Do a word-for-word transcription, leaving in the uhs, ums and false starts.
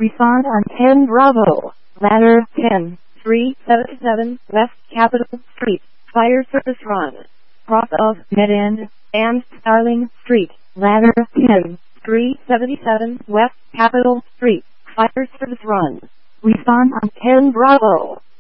Respond on ten Bravo, ladder ten, three seventy-seven West Capitol Street, Fire Service Run. Cross of Mid-End and Starling Street, ladder ten, three seventy-seven West Capitol Street, Fire Service Run. Respond on ten Bravo.